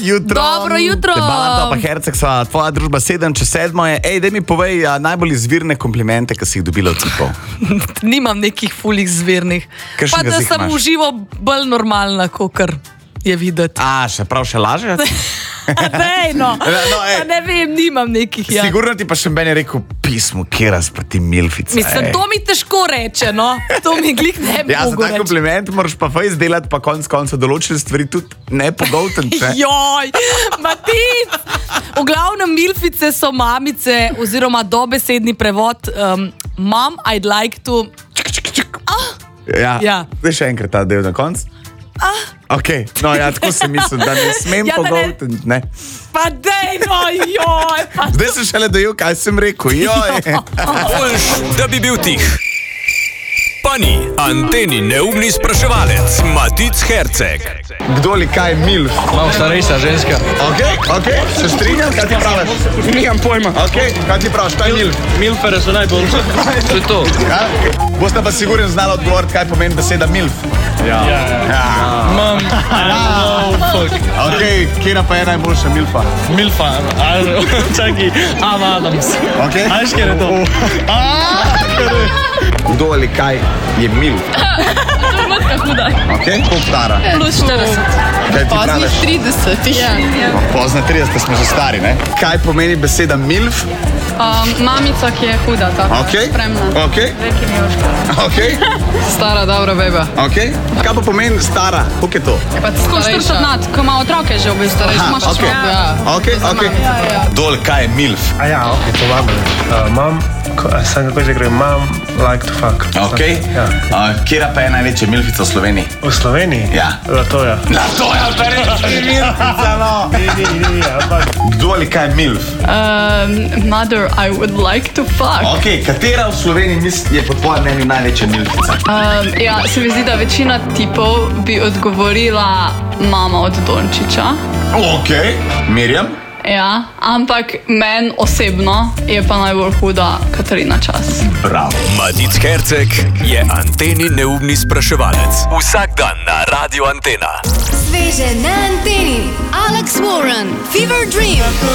jutro. Dobro jutro. Balanta pa Herceg sva, tvoja družba 7/7 je. Ej, daj mi povej najbolj izvirne komplimente, ki si jih dobila od tipov. Nimam nekih fulih zvirnih. Kakšnega Pa da zih sem imaš? uživo bolj normalna, kakor je videti. Še laže? Dej, no. Pa ne vem, nimam nekih. Ja. Sigurno ti pa še meni rekel pismo, kje razprati milfice. Mislim, to mi težko reče, no. To mi glik ne bi Ja, za mogel ta reči. kompliment moraš pa fejs delati, pa konc konca določene stvari tudi ne pogoltnite. Joj, Matic! V glavnem milfice so mamice, oziroma dobesedni prevod. Mom, I'd like to... Ja. Ja. Zdaj še enkrat ta del na konc. Ok, no ja, tako sem mislil, da ne smem Ja, da ne- pogoltniti, ne. Pa dej, no, joj! Pa... Zdaj sem šele dojel, kaj sem rekel, joj. Boljš, da bi bil tih. Pa ni Anteni neumni spraševalec Matic Herceg. Kdo li kaj milf? Malo starejša ženska. Ok, se strinjam, kaj ti praviš? Nimam pojma. Ok, kaj ti praviš, kaj je milf? Milfere so najboljše. To je to. Ja? Boste pa sigurno znali odgovoriti, kaj pomeni beseda milf. Ja. Mam. Fuck. Ok, kjera pa je najboljša milfa? Milfa. Čakaj. Ava Adams. Ok? Ajš, kjer je to? Kdo ali kaj je milf? Matka huda. Ok, koliko stara? Plus 40. Kaj ti Poznih praviš? 30. Ja. Pozna 30, smo že stari, ne? Kaj pomeni beseda milf? Mamica, ki je huda, tako. Ok, Spremna. ok, Veliki njoška. ok, Stara, dobra beba. ok. Kaj pa pomeni stara? Koliko je to? Pa tako 40 nad, ko ima otroke že v bistvu starejši. Imaš ok, otroke. Ja. ok. Dol, kaj je milf? A ja, ok, to imam reči. Sam kako že gre, mom like to fuck. Ok. Ja. Kjera pa je največja milfica v Sloveniji? V Sloveniji? Ja. Latoja. Na to je pa reči milfica, no. Ni, ampak Kdo ali kaj je milf? Mother, I would like to fuck. Ok, katera v Sloveniji je po tvojem mnenju največja milfica? Ja, se mi zdi, da večina tipov bi odgovorila mama od Dončića. Ok, Mirjam? Ja, ampak meni osebno je pa najbolj huda Katarina Čas. Bravo. Matic Herceg je Anteni neumni spraševalec. Vsak dan na Radio Antena. Sveže na anteni. Alex Warren, Fever Dream.